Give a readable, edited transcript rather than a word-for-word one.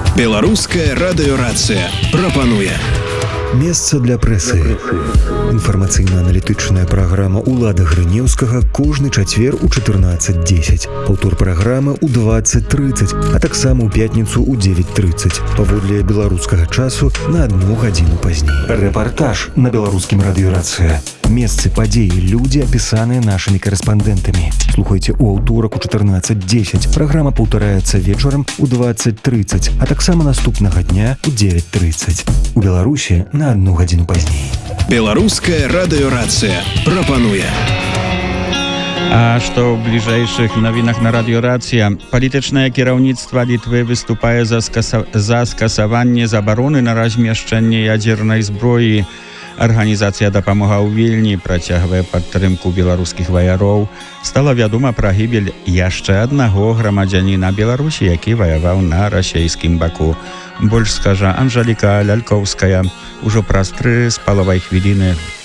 Беларуская радыёрацыя прапануе Месца для прэсы. Інфармацыйна-аналітычная праграма «Улада Грынеўскага» кожны чацвер у 14:10. Паўтор праграмы ў 20:30, а таксама ў пятніцу ў 9:30. Паводле беларускага часу на 1 гадзіну пазней. Рэпартаж на беларускім радыёрацыя. Месцы, падзеі, людзі, апісаныя нашымі корэспандэнтамі. Слухайце ў аўторак у 14:10. Праграма паўтараецца вечарам у 20:30, а таксама наступнага дня у 9:30. У Беларусі на 1 гадзіну пазней. Беларуская радыёрацыя прапануе. А што ў бліжэйшых навінах на радыёрацыя? Палітычнае кіраўніцтва Літвы выступае за скасаванне забароны на размяшчэнне ядзернай зброі. Арганізацыя «Дапамога ў Вільні» працягвае падтрымку беларускіх ваяроў. Стала вядома пра гібель яшчэ аднаго грамадзяніна Беларусі, які ваяваў на расійскім баку. Больш скажа Анжеліка Лялькоўская ўжо праз 3,5 хвіліны.